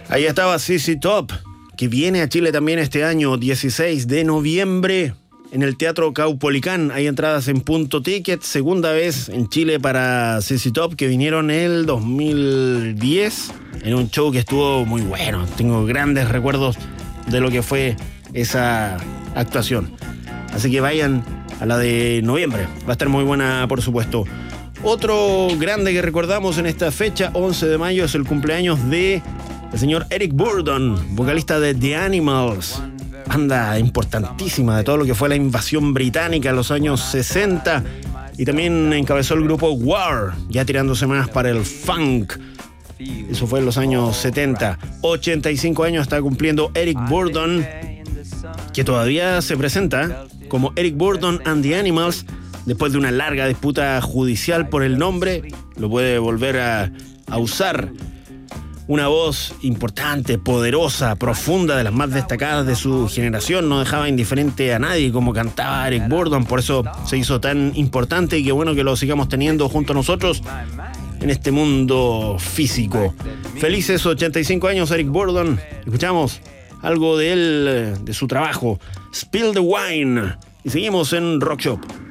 Ahí estaba ZZ Top, que viene a Chile también este año, 16 de noviembre, en el Teatro Caupolicán. Hay entradas en Punto Ticket, segunda vez en Chile para ZZ Top, que vinieron el 2010, en un show que estuvo muy bueno. Tengo grandes recuerdos de lo que fue esa actuación. Así que vayan a la de noviembre, va a estar muy buena, por supuesto. Otro grande que recordamos en esta fecha, 11 de mayo, es el cumpleaños de el señor Eric Burdon, vocalista de The Animals, banda importantísima de todo lo que fue la invasión británica en los años 60, y también encabezó el grupo War, ya tirándose más para el funk. Eso fue en los años 70. 85 años está cumpliendo Eric Burdon, que todavía se presenta como Eric Burdon and the Animals. Después de una larga disputa judicial por el nombre, lo puede volver a usar. Una voz importante, poderosa, profunda, de las más destacadas de su generación. No dejaba indiferente a nadie como cantaba Eric Burdon. Por eso se hizo tan importante, y qué bueno que lo sigamos teniendo junto a nosotros en este mundo físico. Felices 85 años, Eric Burdon. Escuchamos algo de él, de su trabajo, Spill the Wine. Y seguimos en Rock Shop.